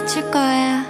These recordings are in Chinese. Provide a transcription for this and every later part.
미칠 거야.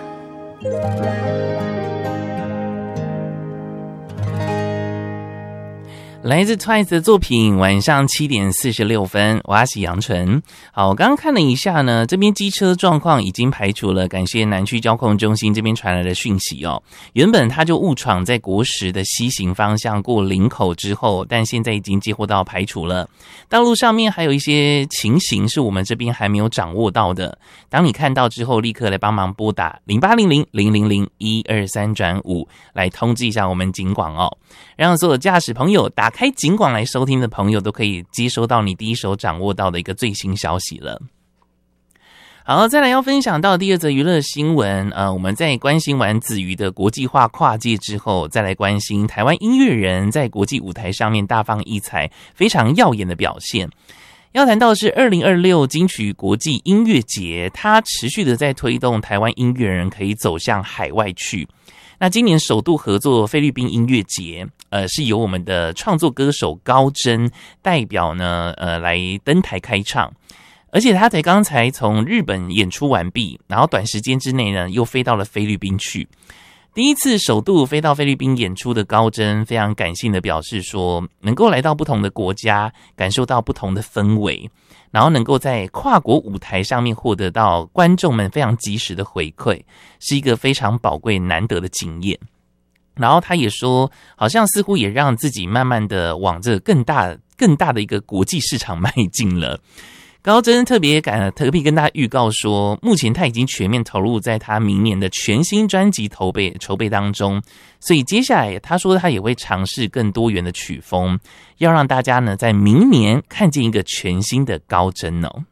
来自 Twice 的作品，晚上7点46分，我是杨纯。好，我刚刚看了一下呢，这边机车状况已经排除了，感谢南区交控中心这边传来的讯息哦。原本他就误闯在国10的西行方向过林口之后，但现在已经接获到排除了。道路上面还有一些情形是我们这边还没有掌握到的，当你看到之后，立刻来帮忙拨打0800-000-123-5来通知一下我们警广哦，让所有驾驶朋友打开警广来收听的朋友都可以接收到你第一手掌握到的一个最新消息了。好，再来要分享到第二则娱乐新闻，我们在关心完子瑜的国际化跨界之后，再来关心台湾音乐人在国际舞台上面大放异彩，非常耀眼的表现。要谈到的是2026金曲国际音乐节，它持续的在推动台湾音乐人可以走向海外去。那今年首度合作菲律宾音乐节，是由我们的创作歌手高真代表呢，来登台开唱。而且他才刚才从日本演出完毕，然后短时间之内呢，又飞到了菲律宾去。第一次首度飞到菲律宾演出的高真非常感性的表示说，能够来到不同的国家，感受到不同的氛围，然后能够在跨国舞台上面获得到观众们非常及时的回馈，是一个非常宝贵难得的经验。然后他也说，好像似乎也让自己慢慢的往这更大的一个国际市场迈进了。高真特别跟大家预告说，目前他已经全面投入在他明年的全新专辑筹备当中，所以接下来他说他也会尝试更多元的曲风，要让大家呢在明年看见一个全新的高真哦。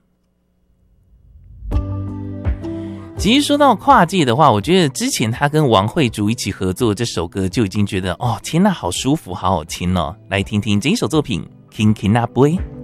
其实说到跨界的话，我觉得之前他跟王慧竹一起合作这首歌就已经觉得哦天哪，好舒服，好好听哦。来听听这一首作品《King Kinaboy》。